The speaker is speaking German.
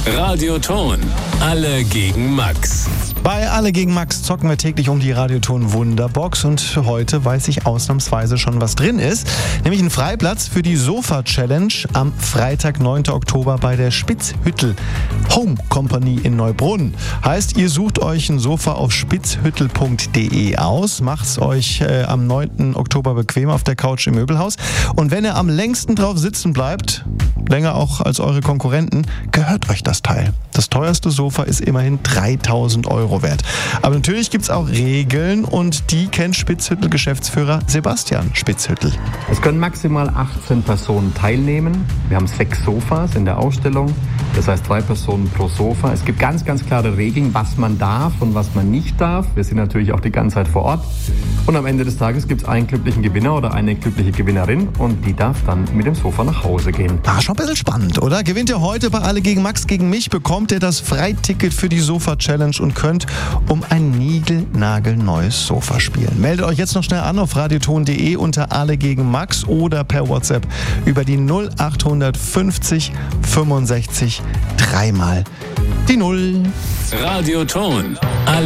Radioton. Alle gegen Max. Bei Alle gegen Max zocken wir täglich um die Radioton Wunderbox und heute weiß ich ausnahmsweise schon, was drin ist. Nämlich ein Freiplatz für die Sofa-Challenge am Freitag, 9. Oktober bei der Spitzhüttel Home Company in Neubrunn. Heißt, ihr sucht euch ein Sofa auf spitzhüttel.de aus, macht's euch am 9. Oktober bequem auf der Couch im Möbelhaus und wenn ihr am längsten drauf sitzen bleibt, länger auch als eure Konkurrenten, gehört euch das Teil. Das teuerste Sofa ist immerhin 3.000 € wert. Aber natürlich gibt es auch Regeln und die kennt Spitzhüttel-Geschäftsführer Sebastian Spitzhüttel. Es können maximal 18 Personen teilnehmen. Wir haben 6 Sofas in der Ausstellung, das heißt 3 Personen pro Sofa. Es gibt ganz klare Regeln, was man darf und was man nicht darf. Wir sind natürlich auch die ganze Zeit vor Ort. Und am Ende des Tages gibt es einen glücklichen Gewinner oder eine glückliche Gewinnerin und die darf dann mit dem Sofa nach Hause gehen. Schon ein bisschen spannend, oder? Gewinnt ihr heute bei Alle gegen Max gegen mich, bekommt ihr das Freiticket für die Sofa-Challenge und könnt um ein niegelnagelneues Sofa spielen. Meldet euch jetzt noch schnell an auf radioton.de unter Alle gegen Max oder per WhatsApp über die 0850 65 3 mal die 0. Radioton.